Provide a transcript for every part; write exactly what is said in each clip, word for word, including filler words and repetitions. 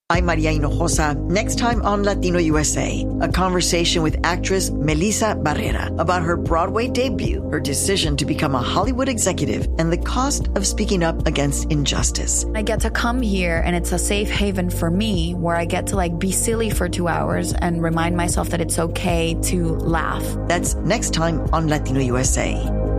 I'm Maria Hinojosa. Next time on Latino U S A, a conversation with actress Melissa Barrera about her Broadway debut, her decision to become a Hollywood executive, and the cost of speaking up against injustice. I get to come here, and it's a safe haven for me where I get to like be silly for two hours and remind myself that it's okay to laugh. That's next time on Latino U S A.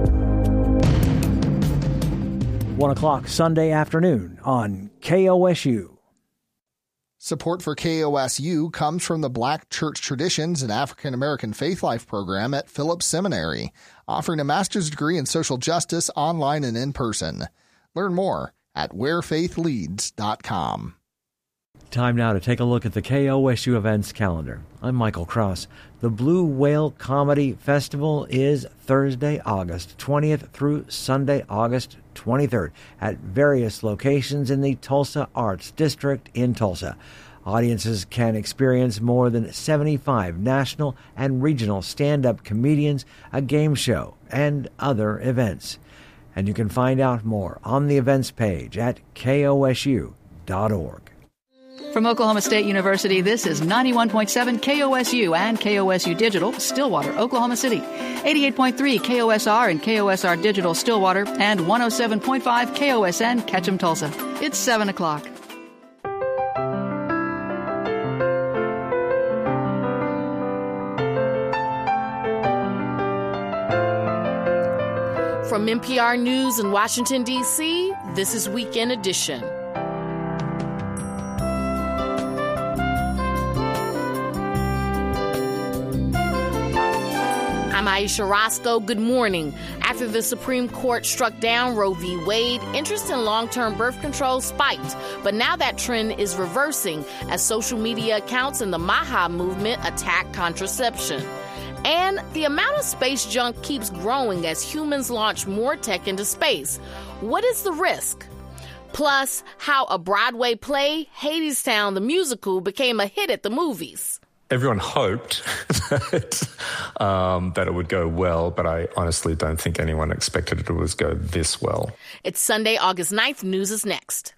One o'clock Sunday afternoon on K O S U. Support for K O S U comes from the Black Church Traditions and African American Faith Life program at Phillips Seminary, offering a master's degree in social justice online and in person. Learn more at where faith leads dot com. Time now to take a look at the K O S U events calendar. I'm Michael Cross. The Blue Whale Comedy Festival is Thursday, August twentieth through Sunday, August twenty-third at various locations in the Tulsa Arts District in Tulsa. Audiences can experience more than seventy-five national and regional stand-up comedians, a game show, and other events. And you can find out more on the events page at K O S U dot org. From Oklahoma State University, this is ninety-one point seven K O S U and K O S U Digital, Stillwater, Oklahoma City. eighty-eight point three K O S R and K O S R Digital, Stillwater, and one oh seven point five K O S N, Ketchum, Tulsa. It's seven o'clock. From N P R News in Washington, D C, this is Weekend Edition. I'm Aisha Roscoe. Good morning. After the Supreme Court struck down Roe v. Wade, interest in long-term birth control spiked. But now that trend is reversing as social media accounts and the MAHA movement attack contraception. And the amount of space junk keeps growing as humans launch more tech into space. What is the risk? Plus, how a Broadway play, Hadestown the musical, became a hit at the movies. Everyone hoped that, um, that it would go well, but I honestly don't think anyone expected it would go this well. It's Sunday, August ninth. News is next.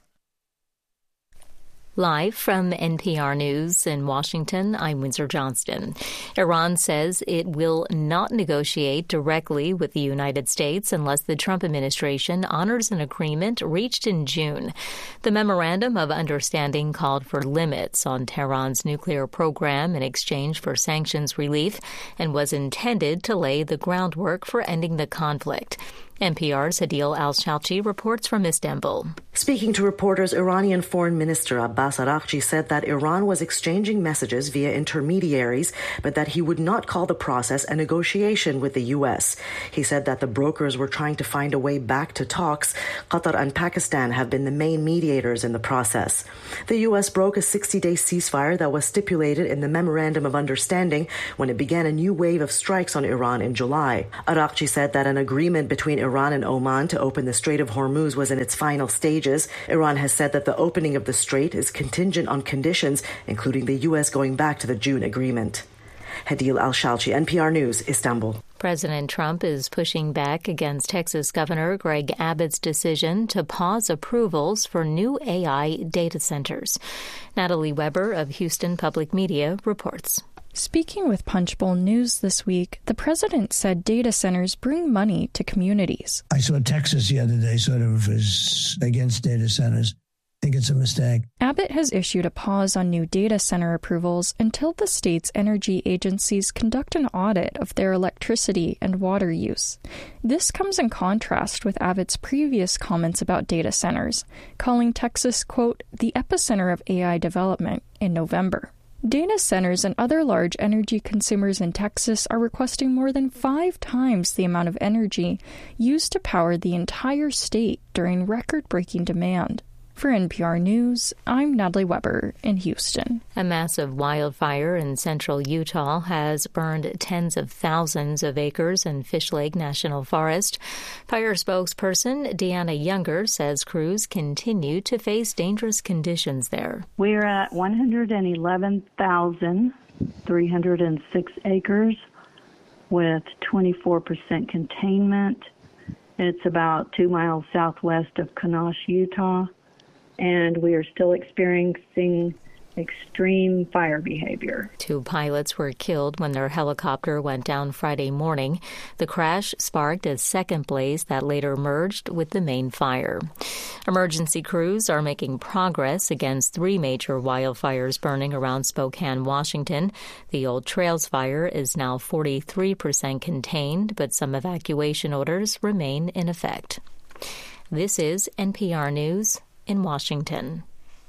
Live from N P R News in Washington, I'm Windsor Johnston. Iran says it will not negotiate directly with the United States unless the Trump administration honors an agreement reached in June. The Memorandum of Understanding called for limits on Tehran's nuclear program in exchange for sanctions relief and was intended to lay the groundwork for ending the conflict. N P R's Adil Al-Shalchi reports from Istanbul. Speaking to reporters, Iranian Foreign Minister Abbas Araghchi said that Iran was exchanging messages via intermediaries, but that he would not call the process a negotiation with the U S. He said that the brokers were trying to find a way back to talks. Qatar and Pakistan have been the main mediators in the process. The U S broke a sixty-day ceasefire that was stipulated in the Memorandum of Understanding when it began a new wave of strikes on Iran in July. Araghchi said that an agreement between Iran and Oman to open the Strait of Hormuz was in its final stages. Iran has said that the opening of the strait is contingent on conditions, including the U S going back to the June agreement. Hadil Al-Shalchi, N P R News, Istanbul. President Trump is pushing back against Texas Governor Greg Abbott's decision to pause approvals for new A I data centers. Natalie Weber of Houston Public Media reports. Speaking with Punchbowl News this week, the president said data centers bring money to communities. I saw Texas the other day sort of is against data centers. I think it's a mistake. Abbott has issued a pause on new data center approvals until the state's energy agencies conduct an audit of their electricity and water use. This comes in contrast with Abbott's previous comments about data centers, calling Texas, quote, the epicenter of A I development in November. Data centers and other large energy consumers in Texas are requesting more than five times the amount of energy used to power the entire state during record-breaking demand. For N P R News, I'm Natalie Weber in Houston. A massive wildfire in central Utah has burned tens of thousands of acres in Fish Lake National Forest. Fire spokesperson Deanna Younger says crews continue to face dangerous conditions there. We're at one hundred eleven thousand three hundred six acres with twenty-four percent containment. It's about two miles southwest of Kanosh, Utah. And we are still experiencing extreme fire behavior. Two pilots were killed when their helicopter went down Friday morning. The crash sparked a second blaze that later merged with the main fire. Emergency crews are making progress against three major wildfires burning around Spokane, Washington. The Old Trails fire is now forty-three percent contained, but some evacuation orders remain in effect. This is N P R News in Washington.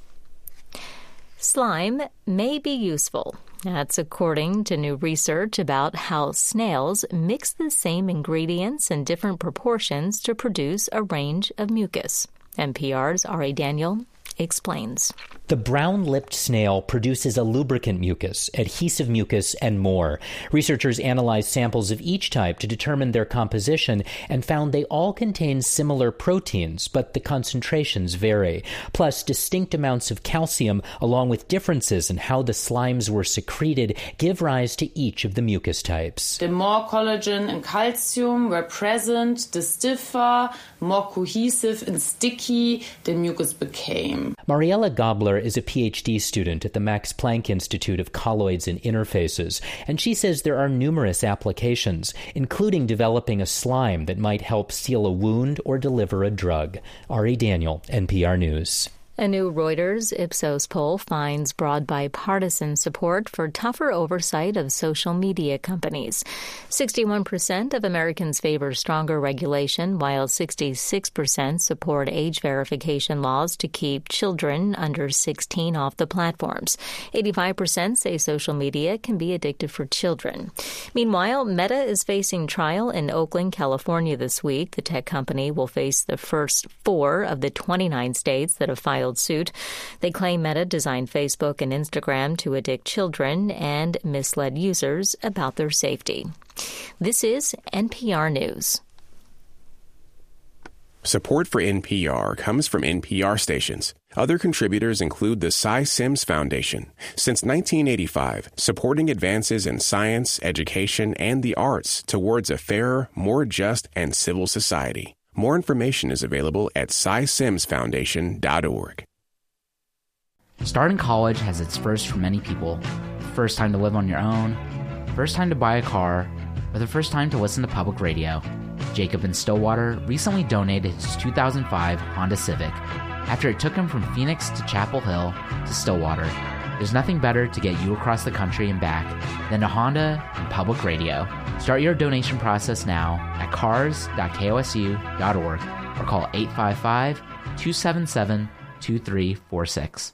Slime may be useful. That's according to new research about how snails mix the same ingredients in different proportions to produce a range of mucus. N P R's Ari Daniel explains. The brown-lipped snail produces a lubricant mucus, adhesive mucus, and more. Researchers analyzed samples of each type to determine their composition and found they all contain similar proteins, but the concentrations vary. Plus, distinct amounts of calcium, along with differences in how the slimes were secreted, give rise to each of the mucus types. The more collagen and calcium were present, the stiffer, more cohesive and sticky the mucus became. Mariella Gobler is a P H D student at the Max Planck Institute of Colloids and Interfaces, and she says there are numerous applications, including developing a slime that might help seal a wound or deliver a drug. Ari Daniel, N P R News. A new Reuters Ipsos poll finds broad bipartisan support for tougher oversight of social media companies. sixty-one percent of Americans favor stronger regulation, while sixty-six percent support age verification laws to keep children under sixteen off the platforms. eighty-five percent say social media can be addictive for children. Meanwhile, Meta is facing trial in Oakland, California this week. The tech company will face the first four of the twenty-nine states that have filed suit. They claim Meta designed Facebook and Instagram to addict children and misled users about their safety. This is N P R News. Support for N P R comes from N P R stations. Other contributors include the Cy Sims Foundation. Since nineteen eighty-five, supporting advances in science, education, and the arts towards a fairer, more just, and civil society. More information is available at cy sims foundation dot org. Starting college has its first for many people. The first time to live on your own, first time to buy a car, or the first time to listen to public radio. Jacob in Stillwater recently donated his two thousand five Honda Civic after it took him from Phoenix to Chapel Hill to Stillwater. There's nothing better to get you across the country and back than a Honda and public radio. Start your donation process now at cars dot k o s u dot org or call eight five five, two seven seven, two three four six.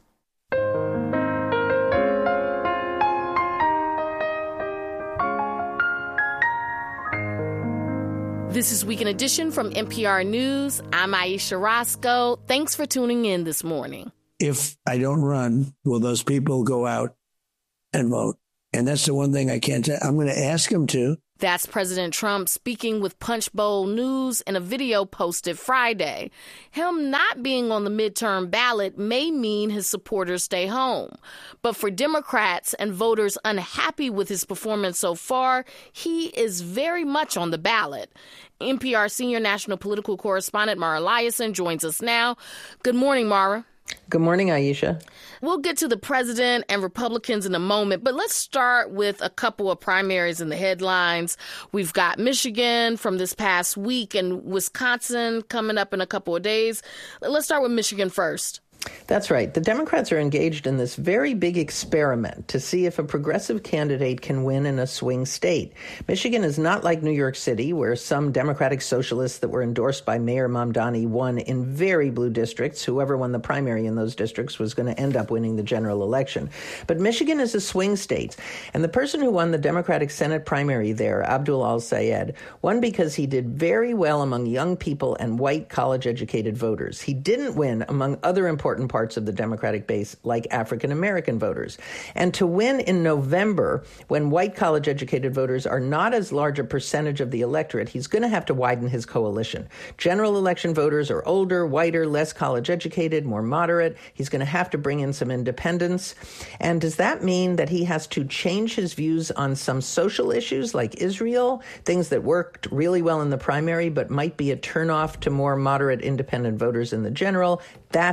This is Weekend Edition from N P R News. I'm Aisha Roscoe. Thanks for tuning in this morning. If I don't run, will those people go out and vote? And that's the one thing I can't tell. I'm going to ask them to. That's President Trump speaking with Punch Bowl News in a video posted Friday. Him not being on the midterm ballot may mean his supporters stay home. But for Democrats and voters unhappy with his performance so far, he is very much on the ballot. N P R senior national political correspondent Mara Liasson joins us now. Good morning, Mara. Good morning, Aisha. We'll get to the president and Republicans in a moment, but let's start with a couple of primaries in the headlines. We've got Michigan from this past week and Wisconsin coming up in a couple of days. Let's start with Michigan first. That's right. The Democrats are engaged in this very big experiment to see if a progressive candidate can win in a swing state. Michigan is not like New York City, where some Democratic socialists that were endorsed by Mayor Mamdani won in very blue districts. Whoever won the primary in those districts was going to end up winning the general election. But Michigan is a swing state, and the person who won the Democratic Senate primary there, Abdul Al-Sayed, won because he did very well among young people and white college-educated voters. He didn't win among other important parts of the Democratic base, like African-American voters. And to win in November, when white college-educated voters are not as large a percentage of the electorate, he's going to have to widen his coalition. General election voters are older, whiter, less college-educated, more moderate. He's going to have to bring in some independents. And does that mean that he has to change his views on some social issues like Israel, things that worked really well in the primary but might be a turnoff to more moderate independent voters in the general? That's what we're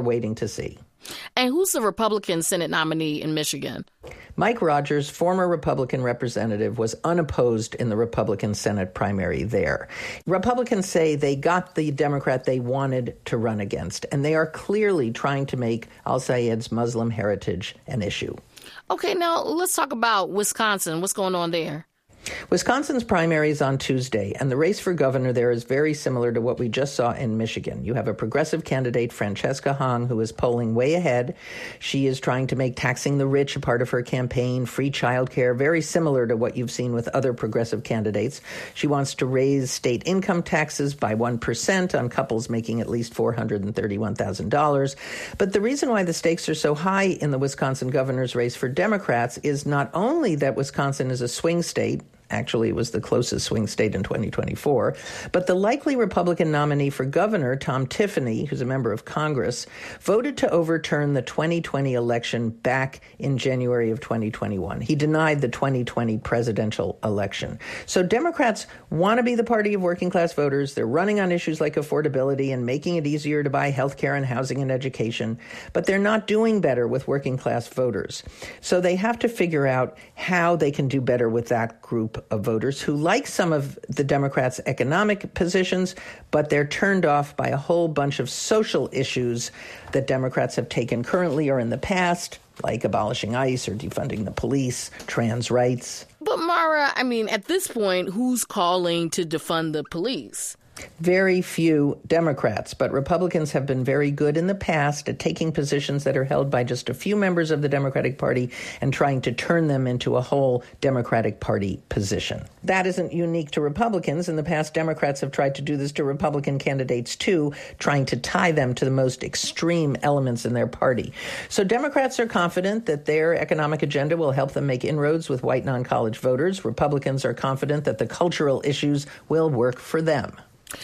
we're waiting to see. And who's the Republican Senate nominee in Michigan? Mike Rogers, former Republican representative, was unopposed in the Republican Senate primary there. Republicans say they got the Democrat they wanted to run against, and they are clearly trying to make al-Sayed's Muslim heritage an issue. Okay, now let's talk about Wisconsin. What's going on there? Wisconsin's primary is on Tuesday, and the race for governor there is very similar to what we just saw in Michigan. You have a progressive candidate, Francesca Hong, who is polling way ahead. She is trying to make taxing the rich a part of her campaign, free childcare, very similar to what you've seen with other progressive candidates. She wants to raise state income taxes by one percent on couples making at least four hundred thirty-one thousand dollars. But the reason why the stakes are so high in the Wisconsin governor's race for Democrats is not only that Wisconsin is a swing state. Actually, it was the closest swing state in twenty twenty-four. But the likely Republican nominee for governor, Tom Tiffany, who's a member of Congress, voted to overturn the twenty twenty election back in January of twenty twenty-one. He denied the twenty twenty presidential election. So Democrats want to be the party of working-class voters. They're running on issues like affordability and making it easier to buy health care and housing and education. But they're not doing better with working-class voters. So they have to figure out how they can do better with that group of voters who like some of the Democrats' economic positions, but they're turned off by a whole bunch of social issues that Democrats have taken currently or in the past, like abolishing ICE or defunding the police, trans rights. But Mara, I mean, at this point, who's calling to defund the police? Very few Democrats, but Republicans have been very good in the past at taking positions that are held by just a few members of the Democratic Party and trying to turn them into a whole Democratic Party position. That isn't unique to Republicans. In the past, Democrats have tried to do this to Republican candidates too, trying to tie them to the most extreme elements in their party. So Democrats are confident that their economic agenda will help them make inroads with white non-college voters. Republicans are confident that the cultural issues will work for them.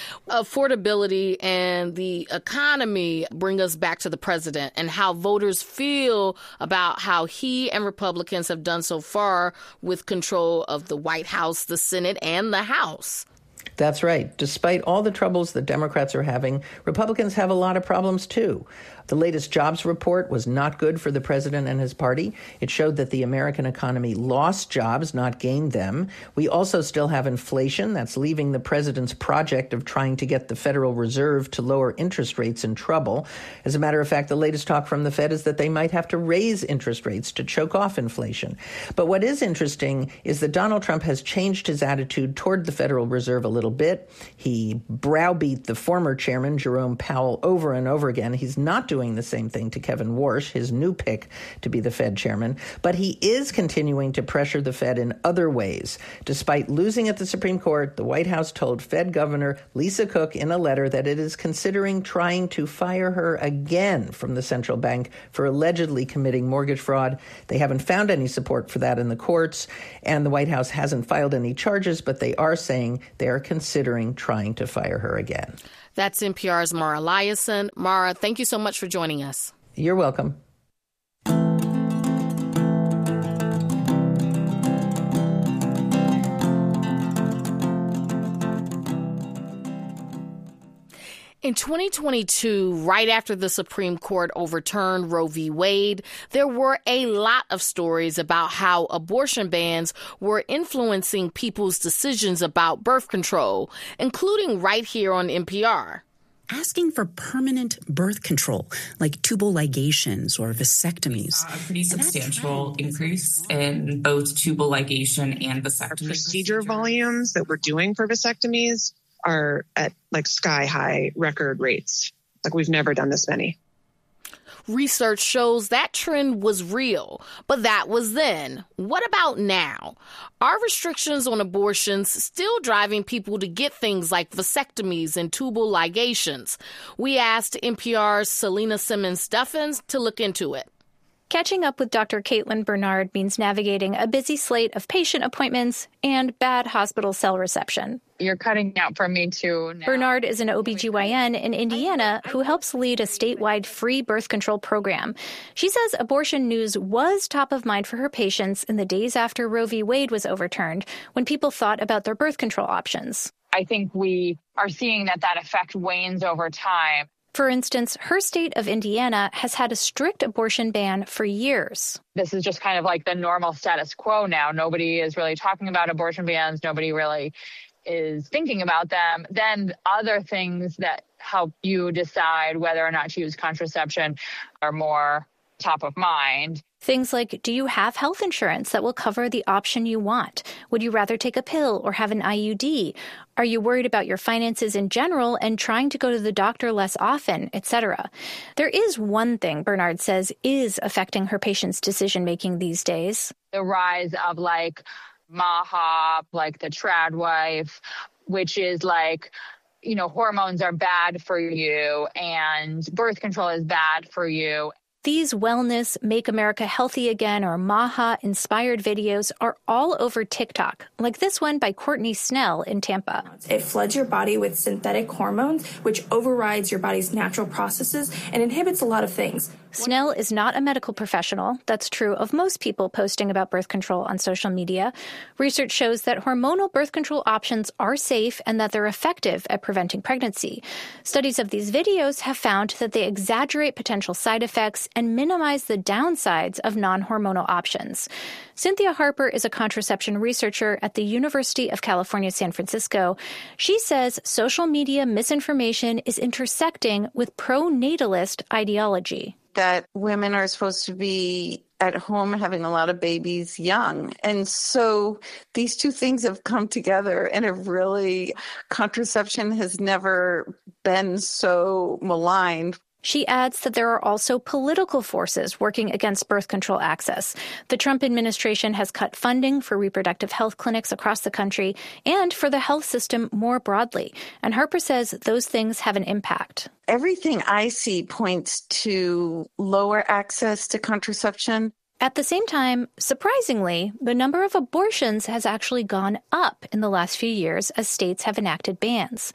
Affordability and the economy bring us back to the president and how voters feel about how he and Republicans have done so far with control of the White House, the Senate, and the House. That's right. Despite all the troubles that Democrats are having, Republicans have a lot of problems, too. The latest jobs report was not good for the president and his party. It showed that the American economy lost jobs, not gained them. We also still have inflation that's leaving the president's project of trying to get the Federal Reserve to lower interest rates in trouble. As a matter of fact, the latest talk from the Fed is that they might have to raise interest rates to choke off inflation. But what is interesting is that Donald Trump has changed his attitude toward the Federal Reserve a little bit. He browbeat the former chairman, Jerome Powell, over and over again. He's not doing the same thing to Kevin Warsh, his new pick to be the Fed chairman, but he is continuing to pressure the Fed in other ways. Despite losing at the Supreme Court, the White House told Fed Governor Lisa Cook in a letter that it is considering trying to fire her again from the central bank for allegedly committing mortgage fraud. They haven't found any support for that in the courts, and the White House hasn't filed any charges, but they are saying they are considering trying to fire her again. That's N P R's Mara Liasson. Mara, thank you so much for joining us. You're welcome. In twenty twenty-two, right after the Supreme Court overturned Roe v. Wade, there were a lot of stories about how abortion bans were influencing people's decisions about birth control, including right here on N P R. Asking for permanent birth control, like tubal ligations or vasectomies. A pretty substantial increase in both tubal ligation and vasectomy. Our procedure volumes that we're doing for vasectomies are at like sky high record rates. Like we've never done this many. Research shows that trend was real, but that was then. What about now? Are restrictions on abortions still driving people to get things like vasectomies and tubal ligations? We asked N P R's Selena Simmons-Duffins to look into it. Catching up with Doctor Caitlin Bernard means navigating a busy slate of patient appointments and bad hospital cell reception. You're cutting out from me, too. Now. Bernard is an O B G Y N in Indiana who helps lead a statewide free birth control program. She says abortion news was top of mind for her patients in the days after Roe v. Wade was overturned, when people thought about their birth control options. I think we are seeing that that effect wanes over time. For instance, her state of Indiana has had a strict abortion ban for years. This is just kind of like the normal status quo now. Nobody is really talking about abortion bans. Nobody really is thinking about them. Then other things that help you decide whether or not to use contraception are more top of mind. Things like, do you have health insurance that will cover the option you want? Would you rather take a pill or have an I U D? Are you worried about your finances in general and trying to go to the doctor less often, et cetera? There is one thing Bernard says is affecting her patients' decision-making these days. The rise of like MAHA, like the trad wife, which is like, you know, hormones are bad for you and birth control is bad for you. These wellness, Make America Healthy Again, or MAHA-inspired videos are all over TikTok, like this one by Courtney Snell in Tampa. It floods your body with synthetic hormones, which overrides your body's natural processes and inhibits a lot of things. Snell is not a medical professional. That's true of most people posting about birth control on social media. Research shows that hormonal birth control options are safe and that they're effective at preventing pregnancy. Studies of these videos have found that they exaggerate potential side effects and minimize the downsides of non-hormonal options. Cynthia Harper is a contraception researcher at the University of California, San Francisco. She says social media misinformation is intersecting with pro-natalist ideology. That women are supposed to be at home having a lot of babies young. And so these two things have come together and have really, contraception has never been so maligned. She adds that there are also political forces working against birth control access. The Trump administration has cut funding for reproductive health clinics across the country and for the health system more broadly. And Harper says those things have an impact. Everything I see points to lower access to contraception. At the same time, surprisingly, the number of abortions has actually gone up in the last few years as states have enacted bans.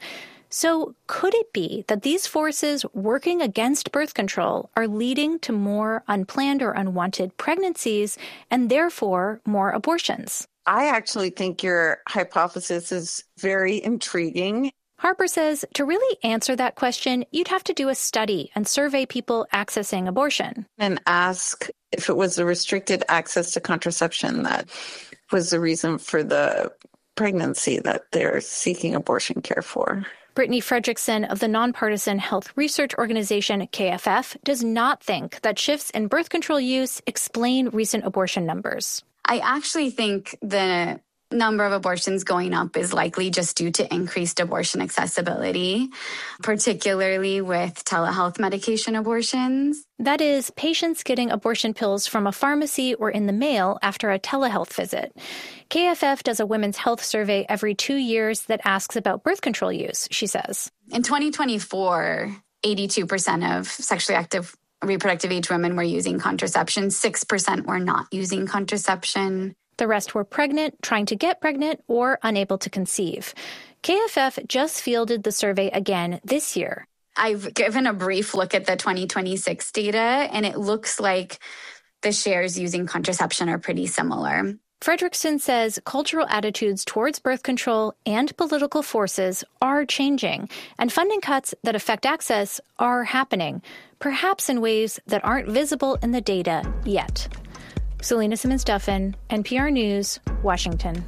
So could it be that these forces working against birth control are leading to more unplanned or unwanted pregnancies and therefore more abortions? I actually think your hypothesis is very intriguing. Harper says to really answer that question, you'd have to do a study and survey people accessing abortion. And ask if it was the restricted access to contraception that was the reason for the pregnancy that they're seeking abortion care for. Brittany Fredrickson of the nonpartisan health research organization K F F does not think that shifts in birth control use explain recent abortion numbers. I actually think the number of abortions going up is likely just due to increased abortion accessibility, particularly with telehealth medication abortions. That is, patients getting abortion pills from a pharmacy or in the mail after a telehealth visit. K F F does a women's health survey every two years that asks about birth control use, she says. In twenty twenty-four, eighty-two percent of sexually active reproductive age women were using contraception. six percent were not using contraception. The rest were pregnant, trying to get pregnant, or unable to conceive. K F F just fielded the survey again this year. I've given a brief look at the twenty twenty-six data, and it looks like the shares using contraception are pretty similar. Fredrickson says cultural attitudes towards birth control and political forces are changing, and funding cuts that affect access are happening, perhaps in ways that aren't visible in the data yet. Selena Simmons-Duffin, N P R News, Washington.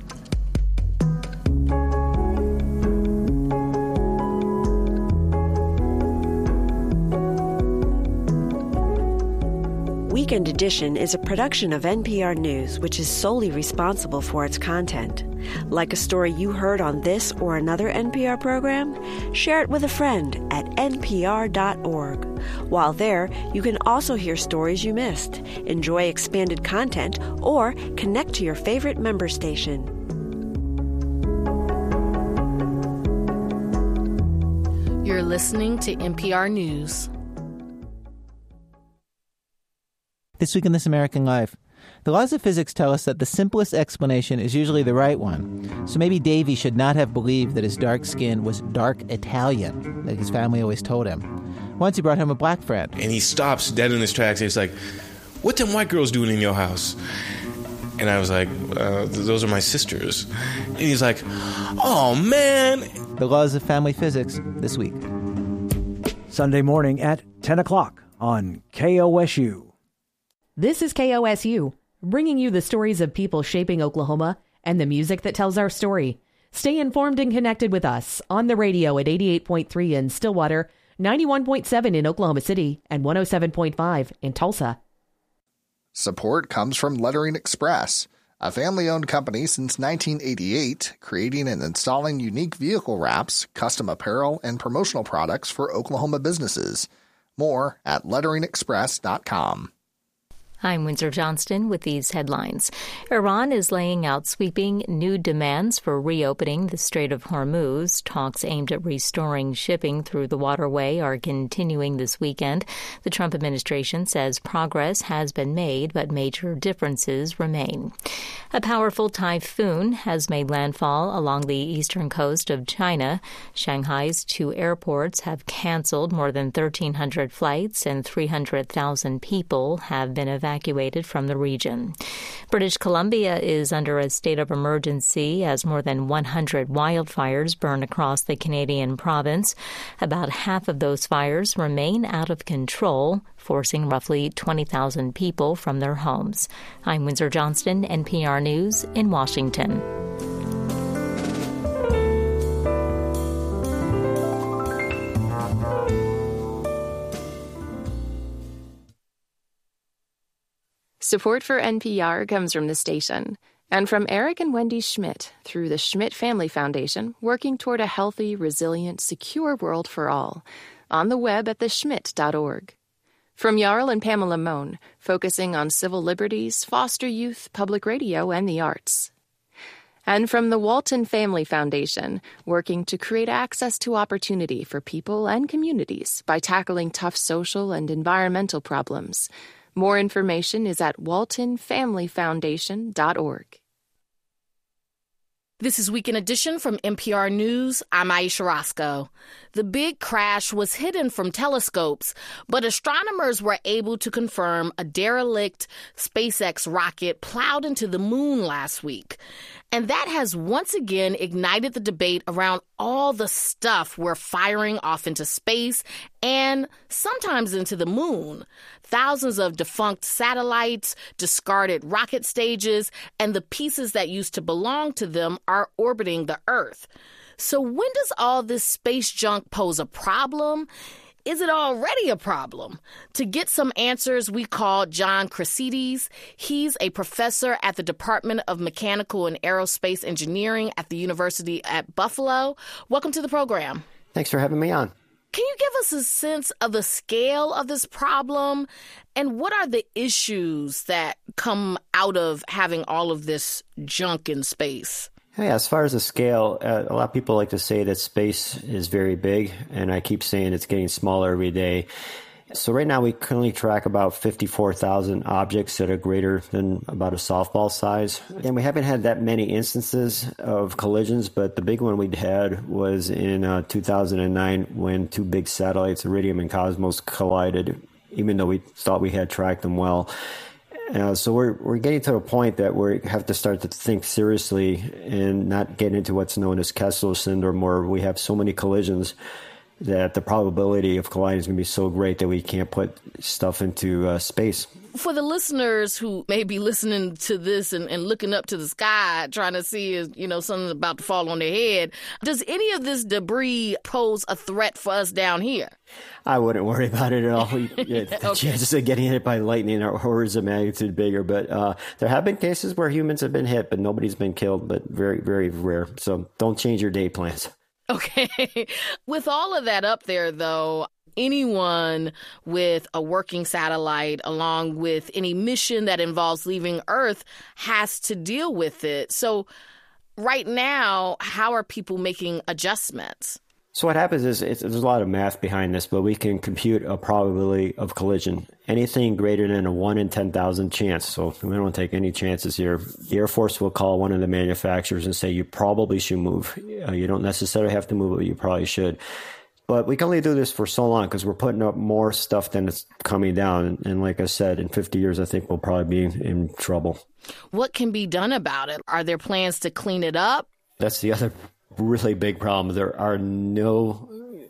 Weekend Edition is a production of N P R News, which is solely responsible for its content. Like a story you heard on this or another N P R program? Share it with a friend at N P R dot org. While there, you can also hear stories you missed, enjoy expanded content, or connect to your favorite member station. You're listening to N P R News. This week in This American Life, the laws of physics tell us that the simplest explanation is usually the right one. So maybe Davy should not have believed that his dark skin was dark Italian, like his family always told him. Once he brought home a black friend. And he stops dead in his tracks and he's like, "What them white girls doing in your house?" And I was like, uh, "Those are my sisters." And he's like, "Oh, man." The laws of family physics this week. Sunday morning at ten o'clock on K O S U. This is K O S U, bringing you the stories of people shaping Oklahoma and the music that tells our story. Stay informed and connected with us on the radio at eighty-eight point three in Stillwater, ninety-one point seven in Oklahoma City, and one oh seven point five in Tulsa. Support comes from Lettering Express, a family-owned company since nineteen eighty-eight, creating and installing unique vehicle wraps, custom apparel, and promotional products for Oklahoma businesses. More at lettering express dot com. I'm Windsor Johnston with these headlines. Iran is laying out sweeping new demands for reopening the Strait of Hormuz. Talks aimed at restoring shipping through the waterway are continuing this weekend. The Trump administration says progress has been made, but major differences remain. A powerful typhoon has made landfall along the eastern coast of China. Shanghai's two airports have canceled more than thirteen hundred flights, and three hundred thousand people have been evacuated. evacuated from the region. British Columbia is under a state of emergency as more than one hundred wildfires burn across the Canadian province. About half of those fires remain out of control, forcing roughly twenty thousand people from their homes. I'm Windsor Johnston, N P R News in Washington. Support for N P R comes from the station and from Eric and Wendy Schmidt through the Schmidt Family Foundation, working toward a healthy, resilient, secure world for all. On the web at the schmidt dot org. From Jarl and Pamela Mohn, focusing on civil liberties, foster youth, public radio, and the arts. And from the Walton Family Foundation, working to create access to opportunity for people and communities by tackling tough social and environmental problems. More information is at walton family foundation dot org. This is Weekend Edition from N P R News. I'm Aisha Roscoe. The big crash was hidden from telescopes, but astronomers were able to confirm a derelict SpaceX rocket plowed into the moon last week. And that has once again ignited the debate around all the stuff we're firing off into space and sometimes into the moon. Thousands of defunct satellites, discarded rocket stages, and the pieces that used to belong to them are orbiting the Earth. So when does all this space junk pose a problem? Is it already a problem? To get some answers, we called John Chryssidis. He's a professor at the Department of Mechanical and Aerospace Engineering at the University at Buffalo. Welcome to the program. Thanks for having me on. Can you give us a sense of the scale of this problem, and what are the issues that come out of having all of this junk in space? Yeah, as far as the scale, uh, a lot of people like to say that space is very big, and I keep saying it's getting smaller every day. So right now we currently track about fifty-four thousand objects that are greater than about a softball size. And we haven't had that many instances of collisions, but the big one we had was in uh, two thousand nine when two big satellites, Iridium and Cosmos, collided, even though we thought we had tracked them well. Uh, so we're we're getting to a point that we have to start to think seriously and not get into what's known as Kessler syndrome, where we have so many collisions that the probability of colliding is going to be so great that we can't put stuff into uh, space. For the listeners who may be listening to this and, and looking up to the sky, trying to see if, you know, something's about to fall on their head, does any of this debris pose a threat for us down here? I wouldn't worry about it at all. We, yeah, the okay. chances of getting hit by lightning are orders of magnitude bigger. But uh, there have been cases where humans have been hit, but nobody's been killed, but very, very rare. So don't change your day plans. Okay. With all of that up there, though, anyone with a working satellite, along with any mission that involves leaving Earth, has to deal with it. So right now, how are people making adjustments? So what happens is it's, there's a lot of math behind this, but we can compute a probability of collision. Anything greater than a one in ten thousand chance. So we don't take any chances here. The Air Force will call one of the manufacturers and say, you probably should move. Uh, you don't necessarily have to move it, but you probably should. But we can only do this for so long because we're putting up more stuff than it's coming down. And, and like I said, in fifty years, I think we'll probably be in trouble. What can be done about it? Are there plans to clean it up? That's the other really big problem. There are no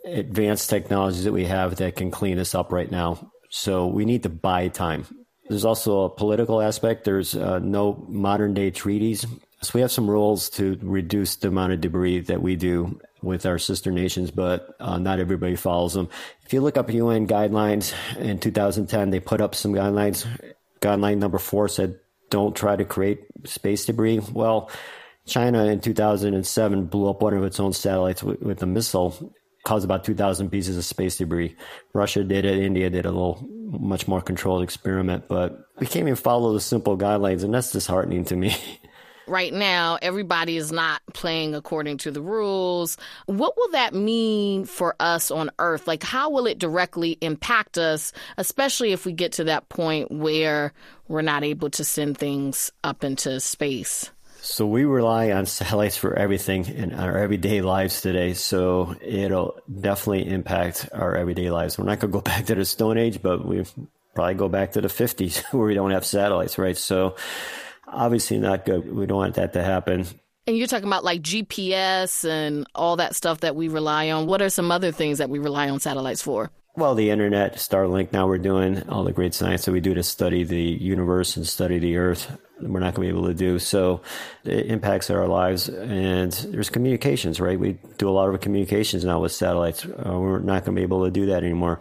advanced technologies that we have that can clean us up right now. So we need to buy time. There's also a political aspect. There's uh, no modern day treaties. So we have some rules to reduce the amount of debris that we do with our sister nations, but uh, not everybody follows them. If you look up U N guidelines in two thousand ten, they put up some guidelines. Guideline number four said, don't try to create space debris. Well, China in two thousand seven blew up one of its own satellites with, with a missile, caused about two thousand pieces of space debris. Russia did it. India did a little much more controlled experiment, but we can't even follow the simple guidelines, and that's disheartening to me. Right now, everybody is not playing according to the rules. What will that mean for us on Earth? Like, how will it directly impact us, especially if we get to that point where we're not able to send things up into space? So we rely on satellites for everything in our everyday lives today. So it'll definitely impact our everyday lives. We're not going to go back to the Stone Age, but we probably go back to the fifties where we don't have satellites, right? So obviously not good. We don't want that to happen. And you're talking about like G P S and all that stuff that we rely on. What are some other things that we rely on satellites for? Well, the internet, Starlink, now we're doing all the great science that we do to study the universe and study the Earth. We're not going to be able to do. So it impacts our lives. And there's communications, right? We do a lot of communications now with satellites. Uh, we're not going to be able to do that anymore.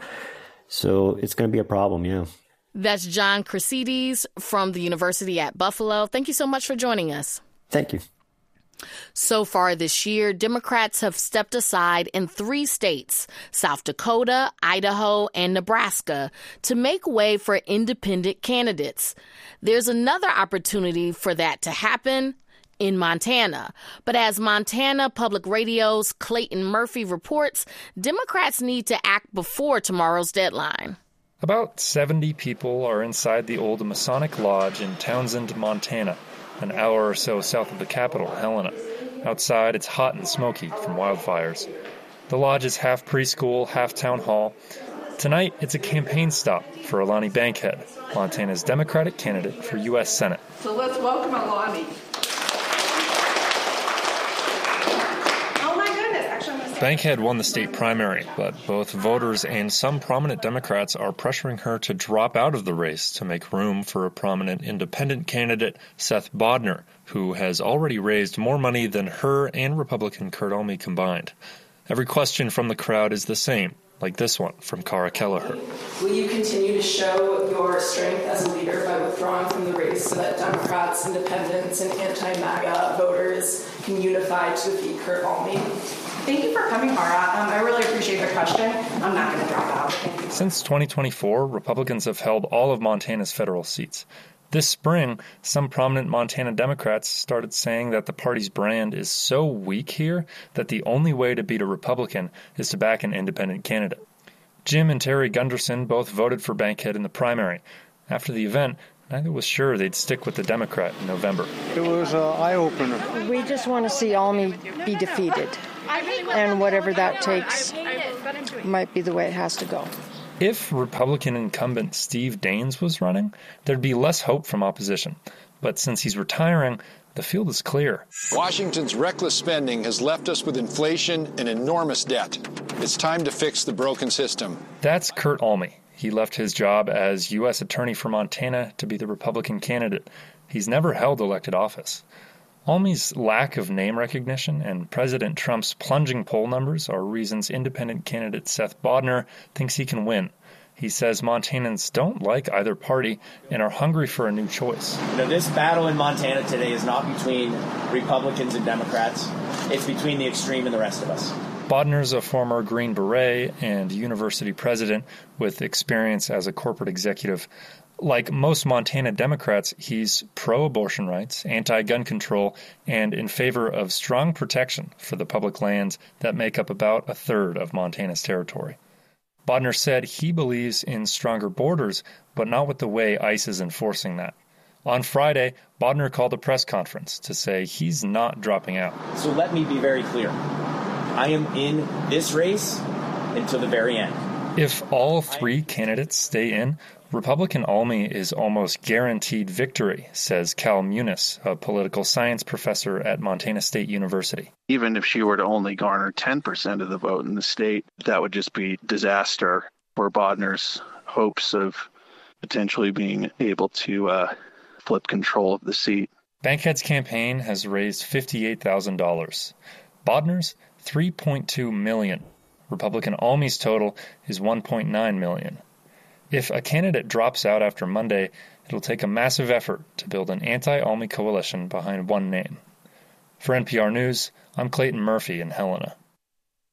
So it's going to be a problem, yeah. That's John Chryssidis from the University at Buffalo. Thank you so much for joining us. Thank you. So far this year, Democrats have stepped aside in three states, South Dakota, Idaho, and Nebraska, to make way for independent candidates. There's another opportunity for that to happen in Montana. But as Montana Public Radio's Clayton Murphy reports, Democrats need to act before tomorrow's deadline. About seventy people are inside the old Masonic Lodge in Townsend, Montana, an hour or so south of the capital, Helena. Outside, it's hot and smoky from wildfires. The lodge is half preschool, half town hall. Tonight, it's a campaign stop for Alani Bankhead, Montana's Democratic candidate for U S Senate. So let's welcome Alani. Bankhead won the state primary, but both voters and some prominent Democrats are pressuring her to drop out of the race to make room for a prominent independent candidate, Seth Bodnar, who has already raised more money than her and Republican Kurt Alme combined. Every question from the crowd is the same, like this one from Cara Kelleher. Will you continue to show your strength as a leader by withdrawing from the race so that Democrats, independents, and anti-MAGA voters can unify to defeat Kurt Alme? Thank you for coming, Mara. Um, I really appreciate the question. I'm not going to drop out. Thank you. Since twenty twenty-four, Republicans have held all of Montana's federal seats. This spring, some prominent Montana Democrats started saying that the party's brand is so weak here that the only way to beat a Republican is to back an independent candidate. Jim and Terry Gunderson both voted for Bankhead in the primary. After the event, neither was sure they'd stick with the Democrat in November. It was an eye-opener. We just want to see Alme be defeated. And whatever that takes might be the way it has to go. If Republican incumbent Steve Daines was running, there'd be less hope from opposition. But since he's retiring, the field is clear. Washington's reckless spending has left us with inflation and enormous debt. It's time to fix the broken system. That's Kurt Alme. He left his job as U S Attorney for Montana to be the Republican candidate. He's never held elected office. Alme's lack of name recognition and President Trump's plunging poll numbers are reasons independent candidate Seth Bodnar thinks he can win. He says Montanans don't like either party and are hungry for a new choice. You know, this battle in Montana today is not between Republicans and Democrats. It's between the extreme and the rest of us. Bodnar's a former Green Beret and university president with experience as a corporate executive. Like most Montana Democrats, he's pro-abortion rights, anti-gun control, and in favor of strong protection for the public lands that make up about a third of Montana's territory. Bodnar said he believes in stronger borders, but not with the way ICE is enforcing that. On Friday, Bodnar called a press conference to say he's not dropping out. So let me be very clear. I am in this race until the very end. If all three candidates stay in, Republican Almy is almost guaranteed victory, says Cal Muniz, a political science professor at Montana State University. Even if she were to only garner ten percent of the vote in the state, that would just be disaster for Bodner's hopes of potentially being able to uh, flip control of the seat. Bankhead's campaign has raised fifty-eight thousand dollars. Bodner's, three point two million dollars. Republican Almy's total is one point nine million dollars. If a candidate drops out after Monday, it'll take a massive effort to build an anti-Almy coalition behind one name. For N P R News, I'm Clayton Murphy in Helena.